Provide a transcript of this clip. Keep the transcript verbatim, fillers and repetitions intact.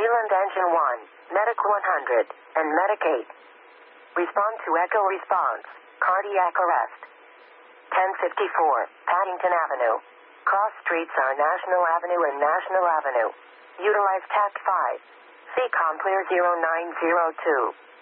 Leland Engine one, Medic one hundred, and Medic eight. Respond to Echo response. Cardiac arrest. ten fifty-four, Paddington Avenue. Cross streets are National Avenue and National Avenue. Utilize Tact five. C COM clear zero nine zero two.